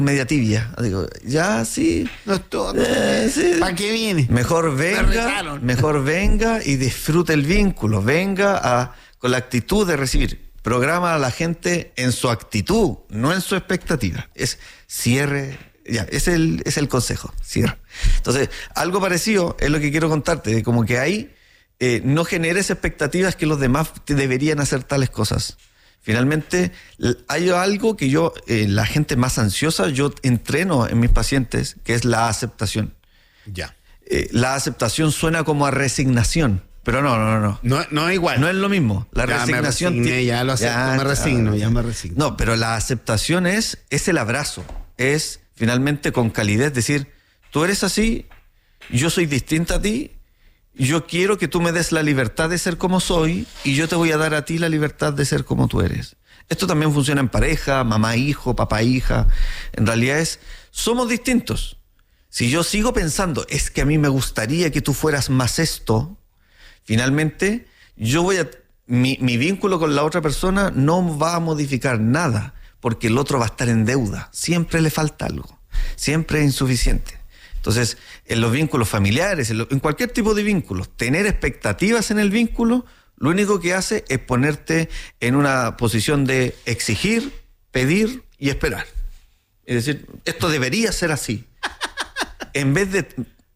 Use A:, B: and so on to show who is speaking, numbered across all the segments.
A: media tibia. Digo, ya sí.
B: No es todo.
A: Sí.
B: ¿Para qué viene?
A: Mejor venga y disfrute el vínculo. Venga con la actitud de recibir. Programa a la gente en su actitud, no en su expectativa. Es cierre. Ya, es el consejo. Cierre. Entonces, algo parecido es lo que quiero contarte. De como que ahí no generes expectativas que los demás deberían hacer tales cosas. Finalmente, hay algo que la gente más ansiosa, yo entreno en mis pacientes, que es la aceptación.
B: Ya.
A: La aceptación suena como a resignación, pero no.
B: No es igual.
A: No es lo mismo. La
B: ya
A: resignación...
B: me resigné, ya lo acepto, me resigno.
A: No, pero la aceptación es el abrazo. Es finalmente con calidez decir, tú eres así, yo soy distinta a ti, yo quiero que tú me des la libertad de ser como soy y yo te voy a dar a ti la libertad de ser como tú eres. Esto también funciona en pareja, mamá, hijo, papá, hija. En realidad somos distintos. Si yo sigo pensando, es que a mí me gustaría que tú fueras más esto, finalmente mi vínculo con la otra persona no va a modificar nada, porque el otro va a estar en deuda. Siempre le falta algo. Siempre es insuficiente. Entonces, en los vínculos familiares, en cualquier tipo de vínculos, tener expectativas en el vínculo, lo único que hace es ponerte en una posición de exigir, pedir y esperar. Es decir, esto debería ser así. En vez de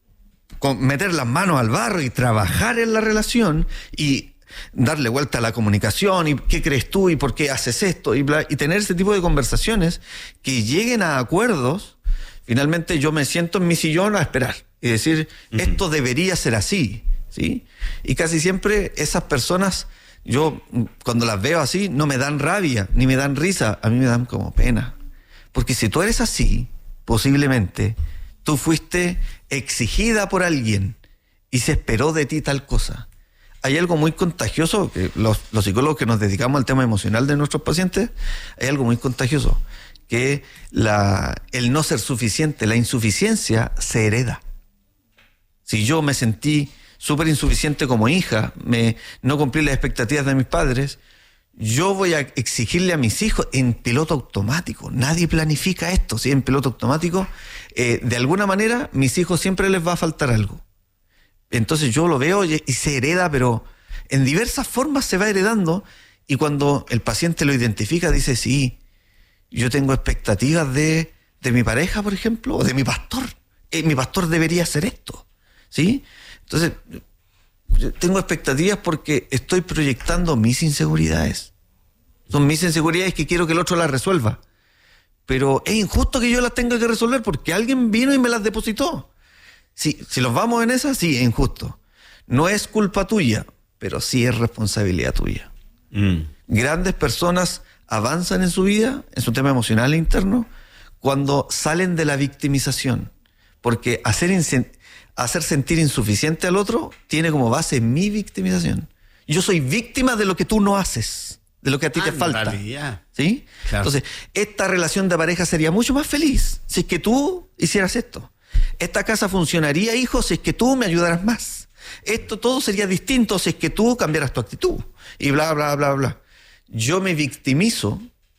A: meter las manos al barro y trabajar en la relación y darle vuelta a la comunicación y qué crees tú y por qué haces esto y tener ese tipo de conversaciones que lleguen a acuerdos. Finalmente yo me siento en mi sillón a esperar y decir, esto debería ser así, ¿sí? Y casi siempre esas personas, yo cuando las veo así, no me dan rabia, ni me dan risa, a mí me dan como pena. Porque si tú eres así, posiblemente, tú fuiste exigida por alguien y se esperó de ti tal cosa. Hay algo muy contagioso, los psicólogos que nos dedicamos al tema emocional de nuestros pacientes, hay algo muy contagioso, que el no ser suficiente, la insuficiencia se hereda. Si yo me sentí súper insuficiente como hija, no cumplí las expectativas de mis padres, yo voy a exigirle a mis hijos en piloto automático. Nadie planifica esto, ¿sí? En piloto automático, de alguna manera, mis hijos siempre les va a faltar algo. Entonces yo lo veo y se hereda, pero en diversas formas se va heredando, y cuando el paciente lo identifica, dice, sí, yo tengo expectativas de mi pareja, por ejemplo, o de mi pastor. Mi pastor debería hacer esto, ¿sí? Entonces, yo tengo expectativas porque estoy proyectando mis inseguridades. Son mis inseguridades que quiero que el otro las resuelva. Pero es injusto que yo las tenga que resolver porque alguien vino y me las depositó. Si los vamos en esa, sí, es injusto. No es culpa tuya, pero sí es responsabilidad tuya. Grandes personas avanzan en su vida, en su tema emocional interno, cuando salen de la victimización. Porque hacer sentir insuficiente al otro tiene como base mi victimización. Yo soy víctima de lo que tú no haces, de lo que a ti te falta. ¿Sí? Claro. Entonces, esta relación de pareja sería mucho más feliz si es que tú hicieras esto. Esta casa funcionaría, hijo, si es que tú me ayudaras más. Esto todo sería distinto si es que tú cambiaras tu actitud. Y bla, bla, bla, bla. Yo me victimizo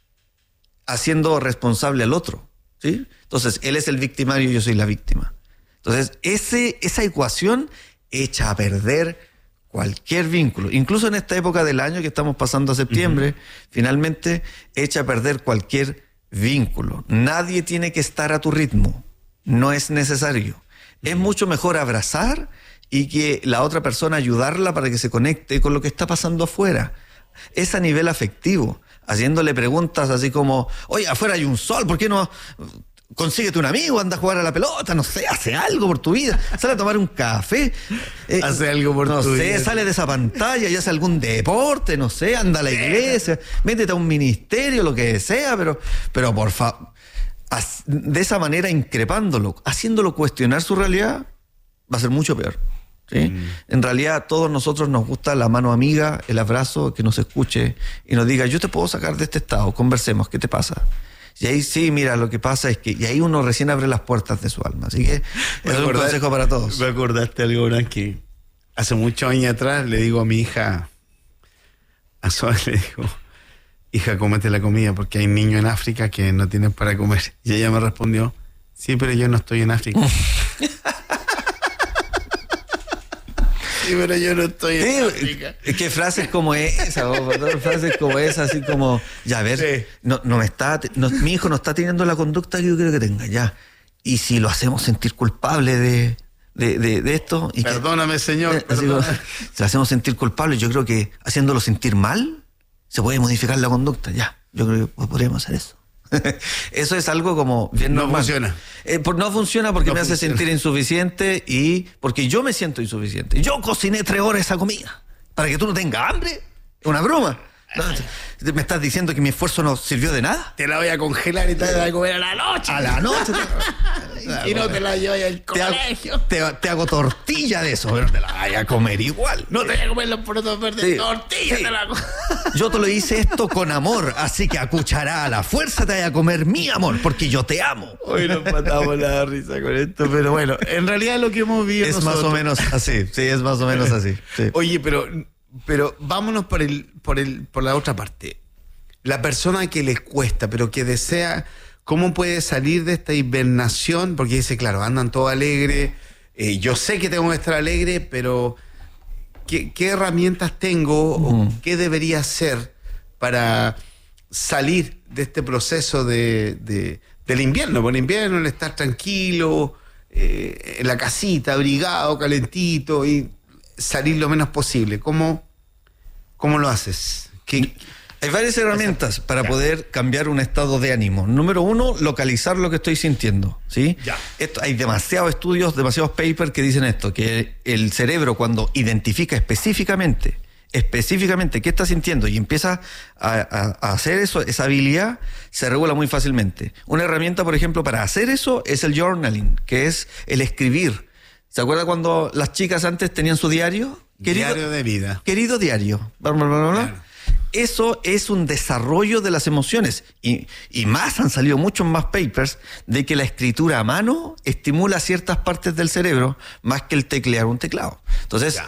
A: haciendo responsable al otro, ¿sí? Entonces, él es el victimario y yo soy la víctima. Entonces, esa ecuación echa a perder cualquier vínculo. Incluso en esta época del año que estamos pasando a septiembre, finalmente echa a perder cualquier vínculo. Nadie tiene que estar a tu ritmo. No es necesario. Es mucho mejor abrazar y que la otra persona ayudarla para que se conecte con lo que está pasando afuera. Es a nivel afectivo, haciéndole preguntas así como, oye, afuera hay un sol, ¿por qué no consíguete un amigo, anda a jugar a la pelota, no sé, hace algo por tu vida, sale a tomar un café,
B: hace algo por tu vida,
A: no sé, sale de esa pantalla y hace algún deporte, no sé, anda a la iglesia, métete a un ministerio, lo que sea, pero por favor, de esa manera increpándolo, haciéndolo cuestionar su realidad, va a ser mucho peor. ¿Sí? En realidad a todos nosotros nos gusta la mano amiga, el abrazo, que nos escuche y nos diga, yo te puedo sacar de este estado, conversemos, ¿qué te pasa? Y ahí sí, mira, lo que pasa es que, y ahí uno recién abre las puertas de su alma. Así que es un consejo para todos.
B: Me acordaste algo, Abraham, que hace muchos años atrás le digo a mi hija, a Suárez, le digo, hija, cómete la comida porque hay niños en África que no tienen para comer. Y ella me respondió, sí, pero yo no estoy en África. Sí, pero yo no estoy en África.
A: Es que frases como esa, frases como esa, así como, ya, a ver, sí. Mi hijo no está teniendo la conducta que yo quiero que tenga, ya. Y si lo hacemos sentir culpable de esto. Y
B: perdóname, señor.
A: Como, si lo hacemos sentir culpable, yo creo que haciéndolo sentir mal, se puede modificar la conducta, ya. Yo creo que podríamos hacer eso. Eso es algo como bien normal.
B: No funciona.
A: No funciona porque me hace sentir insuficiente y porque yo me siento insuficiente. Yo cociné 3 horas esa comida para que tú no tengas hambre. Es una broma. No, ¿me estás diciendo que mi esfuerzo no sirvió de nada?
B: Te la voy a congelar y te la voy a comer a la noche.
A: A la noche.
B: Y no te la llevas al colegio.
A: Te hago tortilla de eso, pero te la voy a comer igual.
B: No te voy a comer los porotos verdes. Sí, tortilla, sí. Te la
A: Yo te lo hice esto con amor, así que a cucharada a la fuerza te voy a comer mi amor, porque yo te amo.
B: Hoy nos matamos la risa con esto, pero bueno, en realidad lo que hemos visto
A: es más o menos así. Sí, es más o menos así. Sí.
B: Oye, pero vámonos por la otra parte. La persona que le cuesta, pero que desea, ¿cómo puede salir de esta hibernación? Porque dice, claro, andan todos alegres, yo sé que tengo que estar alegre, pero ¿qué herramientas tengo o qué debería hacer para salir de este proceso del invierno? Por el invierno, el estar tranquilo, en la casita, abrigado, calentito y salir lo menos posible. ¿Cómo lo haces?
A: Hay varias herramientas para poder cambiar un estado de ánimo. Número 1, localizar lo que estoy sintiendo, ¿sí? Hay demasiados estudios, demasiados papers que dicen esto, que el cerebro cuando identifica específicamente qué está sintiendo y empieza a hacer eso, esa habilidad, se regula muy fácilmente. Una herramienta, por ejemplo, para hacer eso es el journaling, que es el escribir. ¿Se acuerda cuando las chicas antes tenían su diario?
B: Diario de vida.
A: Querido diario. Bla, bla, bla, bla. Claro. Eso es un desarrollo de las emociones. Y más, han salido muchos más papers de que la escritura a mano estimula ciertas partes del cerebro más que el teclear un teclado. Entonces,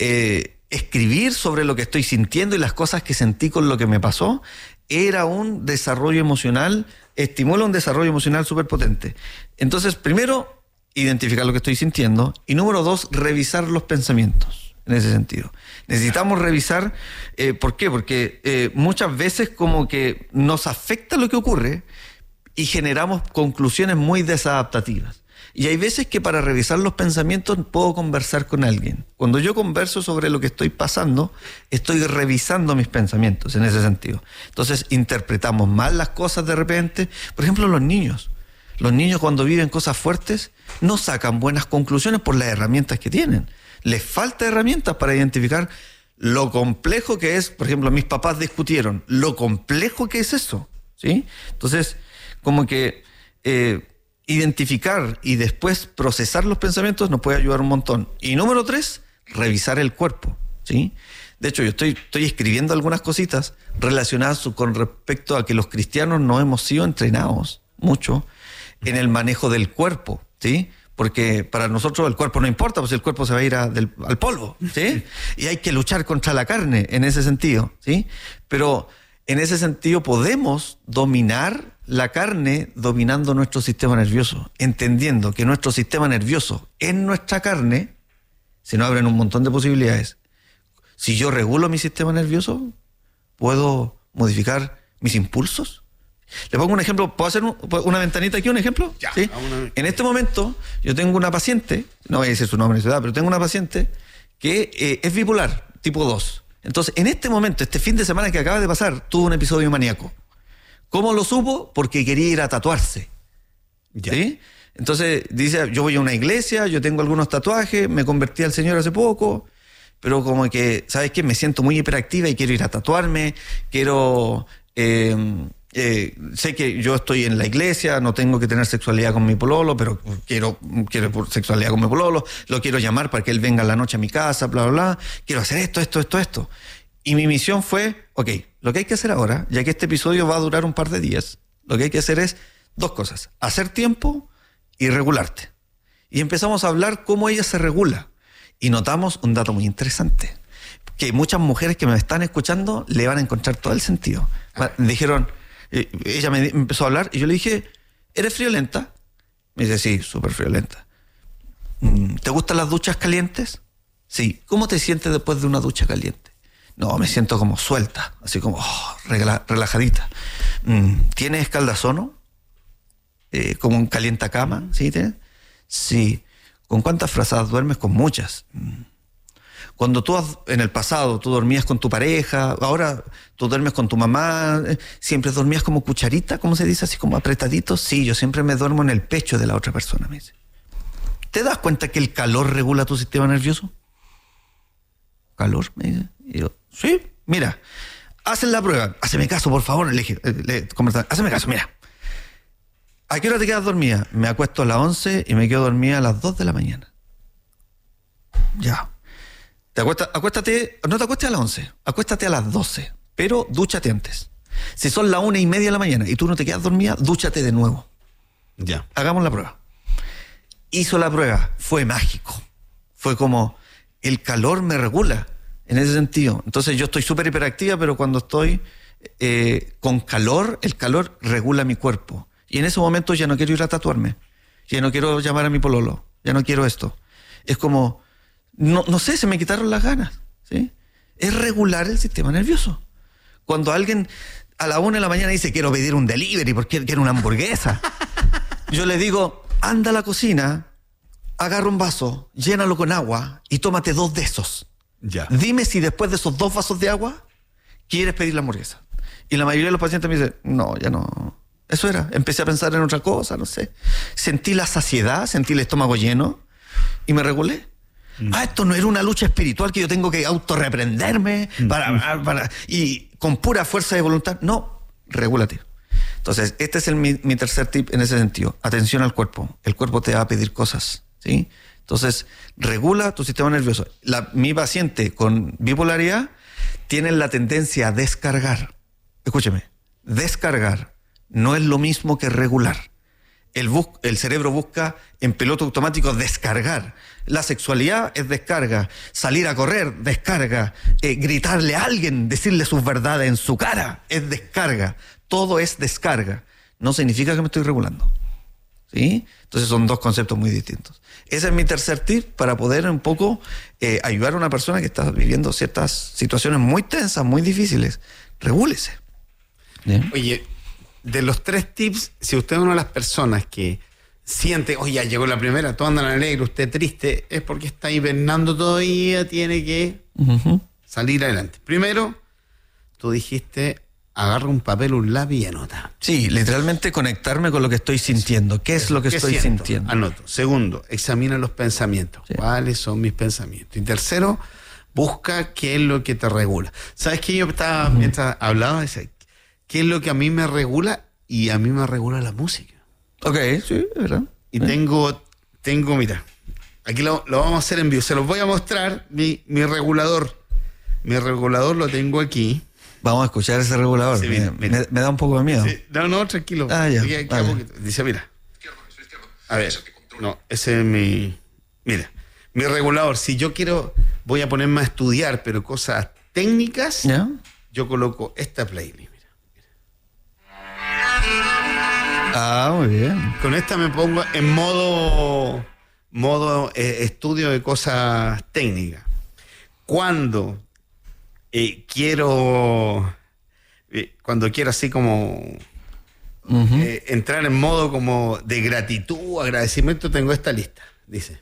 A: escribir sobre lo que estoy sintiendo y las cosas que sentí con lo que me pasó era un desarrollo emocional, estimula un desarrollo emocional súper potente. Entonces, primero, identificar lo que estoy sintiendo. Y número 2, revisar los pensamientos. En ese sentido, necesitamos revisar, ¿por qué? Porque muchas veces como que nos afecta lo que ocurre y generamos conclusiones muy desadaptativas. Y hay veces que para revisar los pensamientos puedo conversar con alguien. Cuando yo converso sobre lo que estoy pasando, estoy revisando mis pensamientos en ese sentido. Entonces interpretamos mal las cosas de repente. Por ejemplo, los niños. Los niños cuando viven cosas fuertes no sacan buenas conclusiones por las herramientas que tienen. Les falta herramientas para identificar lo complejo que es. Por ejemplo, mis papás discutieron, lo complejo que es eso, ¿sí? Entonces, como que identificar y después procesar los pensamientos nos puede ayudar un montón. Y número 3, revisar el cuerpo, ¿sí? De hecho, yo estoy escribiendo algunas cositas relacionadas con respecto a que los cristianos no hemos sido entrenados mucho en el manejo del cuerpo, ¿sí? Porque para nosotros el cuerpo no importa, pues el cuerpo se va a ir al polvo, ¿sí? Y hay que luchar contra la carne en ese sentido, ¿sí? Pero en ese sentido podemos dominar la carne dominando nuestro sistema nervioso, entendiendo que nuestro sistema nervioso en nuestra carne se nos abren un montón de posibilidades. Si yo regulo mi sistema nervioso, puedo modificar mis impulsos. Le pongo un ejemplo, ¿puedo hacer una ventanita aquí, un ejemplo?
B: Ya,
A: ¿sí? En este momento yo tengo una paciente, no voy a decir su nombre ni su edad, pero tengo una paciente que es bipolar, tipo 2. Entonces, en este momento, este fin de semana que acaba de pasar, tuvo un episodio maníaco. ¿Cómo lo supo? Porque quería ir a tatuarse. ¿Sí? Entonces dice, yo voy a una iglesia, yo tengo algunos tatuajes, me convertí al Señor hace poco, pero como que, ¿sabes qué? Me siento muy hiperactiva y quiero ir a tatuarme, quiero... sé que yo estoy en la iglesia, no tengo que tener sexualidad con mi pololo, pero quiero sexualidad con mi pololo, lo quiero llamar para que él venga a la noche a mi casa, bla, bla, bla, quiero hacer esto. Y mi misión fue, ok, lo que hay que hacer ahora, ya que este episodio va a durar un par de días, lo que hay que hacer es 2 cosas, hacer tiempo y regularte. Y empezamos a hablar cómo ella se regula. Y notamos un dato muy interesante, que muchas mujeres que me están escuchando le van a encontrar todo el sentido. Dijeron, ella me empezó a hablar y yo le dije, ¿eres friolenta? Me dice, sí, súper friolenta. ¿Te gustan las duchas calientes? Sí. ¿Cómo te sientes después de una ducha caliente? No, me siento como suelta, así como relajadita. ¿Tienes escaldazono? ¿Como un calientacama? ¿Sí? ¿Tienes? Sí. ¿Con cuántas frazadas duermes? Con muchas. Cuando en el pasado tú dormías con tu pareja, ahora tú duermes con tu mamá, ¿siempre dormías como cucharita, como se dice, así como apretadito? Sí, yo siempre me duermo en el pecho de la otra persona, me dice. ¿Te das cuenta que el calor regula tu sistema nervioso? ¿Calor? Me dice. Y yo, sí, mira, hacen la prueba, hazme caso, por favor, hazme caso, mira. ¿A qué hora te quedas dormida? Me acuesto a las 11 y me quedo dormida a las 2 de la mañana. Ya. Acuéstate, no te acuestes a las 11, acuéstate a las 12, pero dúchate antes. Si son las 1:30 de la mañana y tú no te quedas dormida, dúchate de nuevo.
B: Ya.
A: Hagamos la prueba. Hizo la prueba, fue mágico. Fue como, el calor me regula, en ese sentido. Entonces yo estoy súper hiperactiva, pero cuando estoy con calor, el calor regula mi cuerpo. Y en ese momento ya no quiero ir a tatuarme, ya no quiero llamar a mi pololo, ya no quiero esto. Es como... No sé, se me quitaron las ganas, ¿sí? Es regular el sistema nervioso. Cuando alguien a la 1 de la mañana dice, quiero pedir un delivery porque quiero una hamburguesa, yo le digo, anda a la cocina, agarra un vaso, llénalo con agua y tómate 2 de esos.
B: Ya.
A: Dime si después de esos 2 vasos de agua quieres pedir la hamburguesa. Y la mayoría de los pacientes me dicen, no, ya no. Eso era. Empecé a pensar en otra cosa, no sé. Sentí la saciedad, sentí el estómago lleno y me regulé. Esto no era una lucha espiritual que yo tengo que autorreprenderme y con pura fuerza de voluntad. No, regúlate. Entonces, este es mi tercer tip en ese sentido. Atención al cuerpo. El cuerpo te va a pedir cosas, ¿sí? Entonces, regula tu sistema nervioso. Mi paciente con bipolaridad tiene la tendencia a descargar. Escúcheme, descargar no es lo mismo que regular. El cerebro busca en piloto automático descargar. La sexualidad es descarga. Salir a correr, descarga. Gritarle a alguien, decirle sus verdades en su cara, es descarga. Todo es descarga. No significa que me estoy regulando, ¿sí? Entonces son 2 conceptos muy distintos. Ese es mi tercer tip para poder un poco ayudar a una persona que está viviendo ciertas situaciones muy tensas, muy difíciles. Regúlese. ¿Bien?
B: Oye, de los 3 tips, si usted es una de las personas que siente, oye, ya llegó la primera, todo andan alegre, usted triste, es porque está hibernando todavía, tiene que salir adelante. Primero, tú dijiste, agarra un papel, un lápiz y anota.
A: Sí, literalmente conectarme con lo que estoy sintiendo. ¿Qué es lo que estoy sintiendo?
B: Anoto. Segundo, examina los pensamientos. Sí. ¿Cuáles son mis pensamientos? Y tercero, busca qué es lo que te regula. ¿Sabes qué? Yo estaba, mientras hablaba, decía, ¿qué es lo que a mí me regula? Y a mí me regula la música.
A: Ok, sí, es verdad.
B: Y tengo, mira, aquí lo vamos a hacer en vivo. Se los voy a mostrar, mi regulador. Mi regulador lo tengo aquí.
A: Vamos a escuchar ese regulador. Sí, mira. Me da un poco de miedo. Sí.
B: No, tranquilo.
A: Ya.
B: Aquí dice, mira. A ver, no, ese es mi... Mira, mi regulador. Si yo quiero, voy a ponerme a estudiar, pero cosas técnicas, ¿ya? Yo coloco esta playlist.
A: Muy bien.
B: Con esta me pongo en modo estudio de cosas técnicas. Cuando quiero así como entrar en modo como de gratitud, agradecimiento, tengo esta lista. Dice.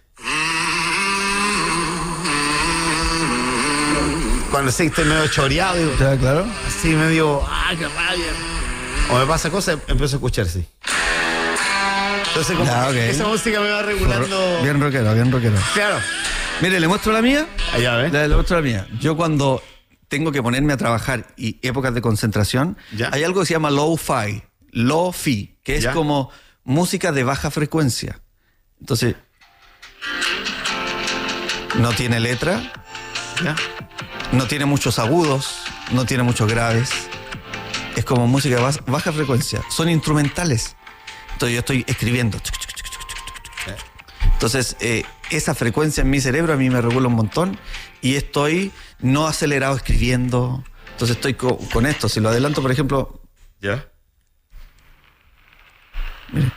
B: Cuando sí estoy medio choreado, digo,
A: ¿ya, claro?
B: Así medio, qué rabia. O me pasa cosas, empiezo a escuchar así. Entonces, como esa música me va regulando.
A: Bien rockero.
B: Claro.
A: Mire, le muestro la mía.
B: Allá, ¿ves?
A: Le muestro la mía. Yo cuando tengo que ponerme a trabajar y épocas de concentración, ¿ya? Hay algo que se llama lo-fi, que es ¿ya? Como música de baja frecuencia. Entonces, no tiene letra, ¿ya? No tiene muchos agudos, no tiene muchos graves. Es como música de baja frecuencia. Son instrumentales. Entonces yo estoy escribiendo. Entonces esa frecuencia en mi cerebro a mí me regula un montón y estoy no acelerado escribiendo, Entonces estoy con esto. Si lo adelanto, por ejemplo.
B: ¿Ya?
A: Mire.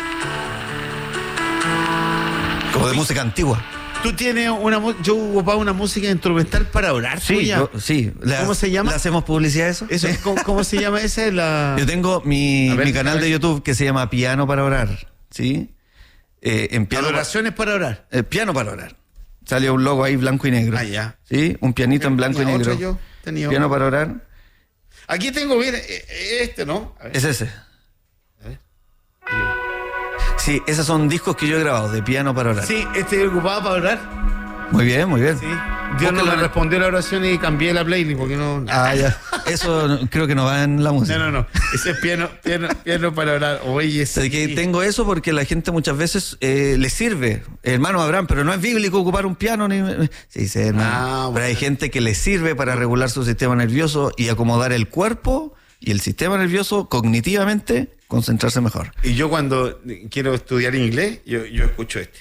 A: Como de música antigua.
B: Tú tienes yo ocupaba una música instrumental para orar.
A: Sí, sí.
B: ¿Cómo se llama?
A: ¿Le hacemos publicidad a eso?
B: Eso, ¿cómo se llama esa?
A: Yo tengo mi canal de YouTube que se llama Piano para Orar. ¿Sí? En piano.
B: Adoraciones para orar.
A: Piano para Orar. Salió un logo ahí blanco y negro.
B: Ah, ya.
A: ¿Sí? Un pianito en blanco y negro. Piano para Orar.
B: Aquí tengo, mira, ¿no?
A: Es ese.
B: A ver.
A: Sí, esos son discos que yo he grabado de Piano para Orar.
B: Sí, ocupado para orar.
A: Muy bien, muy bien.
B: Sí. Dios no me respondió la oración y cambié la playlist porque no.
A: Ah, ya. Eso creo que no va en la música.
B: No. Ese es piano para orar. Oye,
A: sí. Que tengo eso porque la gente muchas veces le sirve. Hermano Abraham, pero no es bíblico ocupar un piano. Sí, hermano. Pero hay gente que le sirve para regular su sistema nervioso y acomodar el cuerpo y el sistema nervioso cognitivamente, concentrarse mejor.
B: Y yo cuando quiero estudiar inglés, yo escucho este.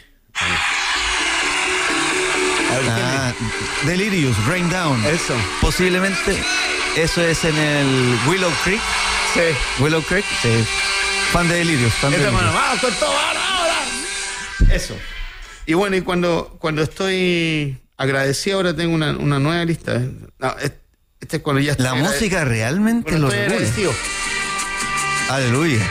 A: Delirious, Rain Down.
B: Eso.
A: Posiblemente eso es en el Willow Creek.
B: Sí.
A: Willow Creek, sí. Fan de Delirious.
B: Vamos con todo ahora. Eso. Y bueno, y cuando estoy agradecido, ahora tengo una nueva lista. No, este es cuando ya estoy.
A: La música realmente lo regula. Aleluya.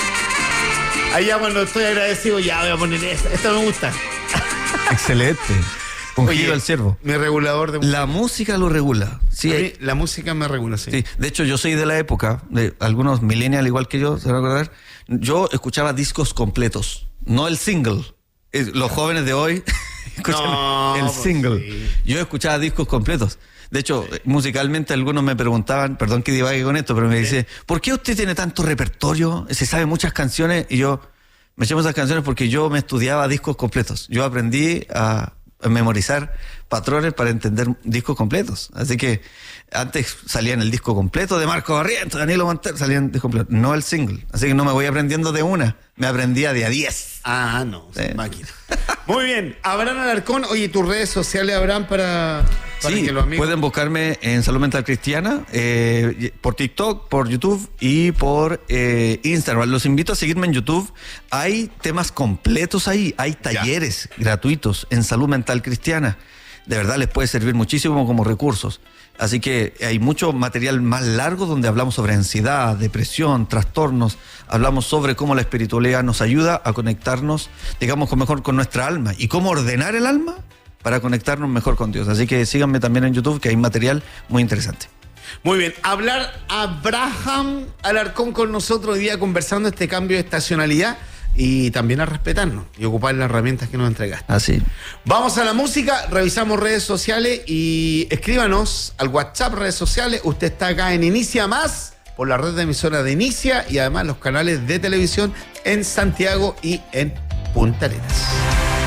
B: Ahí ya cuando estoy agradecido, ya voy a poner esta. Esta me gusta.
A: Excelente. Ungido al siervo.
B: Mi regulador de música.
A: La música lo regula. Sí,
B: la música me regula, sí.
A: Sí. De hecho, yo soy de la época, de algunos millennials igual que yo, se van a acordar. Yo escuchaba discos completos, no el single. Los jóvenes de hoy escuchan el single. Sí. Yo escuchaba discos completos. De hecho, musicalmente algunos me preguntaban, perdón que divague con esto, pero me dice, ¿por qué usted tiene tanto repertorio? Se sabe muchas canciones. Y yo me eché esas canciones porque yo me estudiaba discos completos. Yo aprendí a memorizar patrones para entender discos completos. Así que antes salían el disco completo de Marco Barrientos, Danilo Montero, salían discos completos, no el single. Así que no me voy aprendiendo de una, me aprendía de a 10.
B: Ah, no, sí. Máquina. Muy bien, Abraham Alarcón, oye, tus redes sociales, Abraham, para
A: sí, que los amigos pueden buscarme en Salud Mental Cristiana, por TikTok, por YouTube y por Instagram. Los invito a seguirme en YouTube. Hay temas completos ahí, hay talleres gratuitos en Salud Mental Cristiana. De verdad les puede servir muchísimo como recursos. Así que hay mucho material más largo donde hablamos sobre ansiedad, depresión, trastornos. Hablamos sobre cómo la espiritualidad nos ayuda a conectarnos, digamos, mejor con nuestra alma y cómo ordenar el alma para conectarnos mejor con Dios. Así que síganme también en YouTube, que hay material muy interesante.
B: Muy bien, hablar Abraham Alarcón con nosotros hoy día conversando este cambio de estacionalidad y también a respetarnos y ocupar las herramientas que nos entregaste.
A: Así.
B: Vamos a la música, revisamos redes sociales y escríbanos al WhatsApp, redes sociales. Usted está acá en Inicia Más, por la red de emisora de Inicia y además los canales de televisión en Santiago y en Punta Arenas.